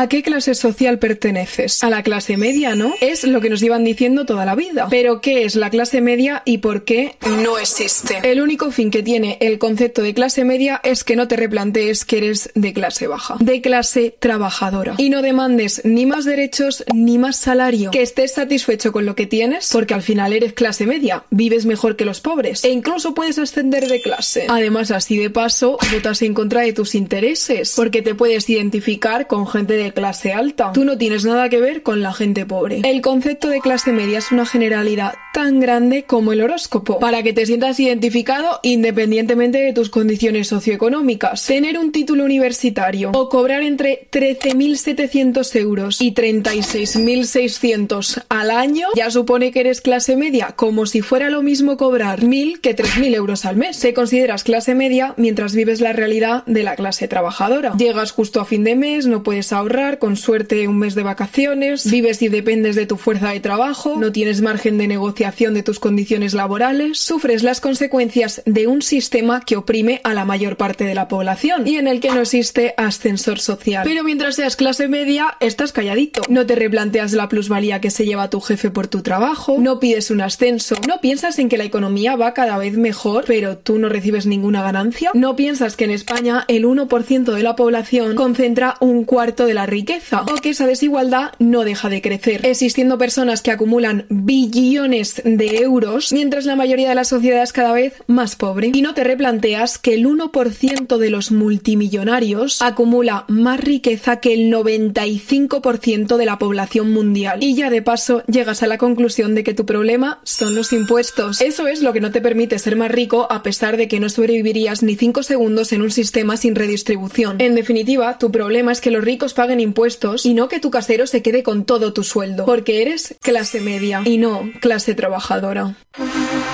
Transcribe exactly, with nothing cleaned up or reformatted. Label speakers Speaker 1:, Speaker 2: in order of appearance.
Speaker 1: ¿A qué clase social perteneces? A la clase media, ¿no? Es lo que nos llevan diciendo toda la vida. Pero ¿qué es la clase media y por qué no existe? El único fin que tiene el concepto de clase media es que no te replantees que eres de clase baja, de clase trabajadora. Y no demandes ni más derechos ni más salario. Que estés satisfecho con lo que tienes, porque al final eres clase media, vives mejor que los pobres e incluso puedes ascender de clase. Además, así de paso, votas en contra de tus intereses, porque te puedes identificar con gente de clase alta. Tú no tienes nada que ver con la gente pobre. El concepto de clase media es una generalidad tan grande como el horóscopo, para que te sientas identificado independientemente de tus condiciones socioeconómicas. Tener un título universitario o cobrar entre trece mil setecientos euros y treinta y seis mil seiscientos al año ya supone que eres clase media, como si fuera lo mismo cobrar mil que tres mil euros al mes. Te consideras clase media mientras vives la realidad de la clase trabajadora. Llegas justo a fin de mes, no puedes ahorrar, con suerte un mes de vacaciones, vives y dependes de tu fuerza de trabajo, no tienes margen de negociación de tus condiciones laborales, sufres las consecuencias de un sistema que oprime a la mayor parte de la población y en el que no existe ascensor social. Pero mientras seas clase media, estás calladito. No te replanteas la plusvalía que se lleva tu jefe por tu trabajo, no pides un ascenso, no piensas en que la economía va cada vez mejor, pero tú no recibes ninguna ganancia, no piensas que en España el uno por ciento de la población concentra un cuarto de la riqueza, o que esa desigualdad no deja de crecer, existiendo personas que acumulan billones de euros, mientras la mayoría de la sociedad es cada vez más pobre. Y no te replanteas que el uno por ciento de los multimillonarios acumula más riqueza que el noventa y cinco por ciento de la población mundial. Y ya de paso llegas a la conclusión de que tu problema son los impuestos. Eso es lo que no te permite ser más rico, a pesar de que no sobrevivirías ni cinco segundos en un sistema sin redistribución. En definitiva, tu problema es que los ricos paguen impuestos y no que tu casero se quede con todo tu sueldo, porque eres clase media y no clase trabajadora.